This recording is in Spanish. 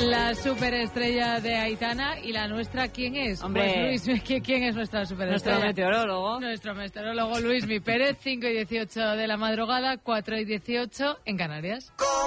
La superestrella de Aitana. ¿Y la nuestra quién es? Hombre, pues Luis, ¿quién es nuestra superestrella? Nuestro meteorólogo. Nuestro meteorólogo Luismi Pérez, 5:18 de la madrugada, 4:18 en Canarias.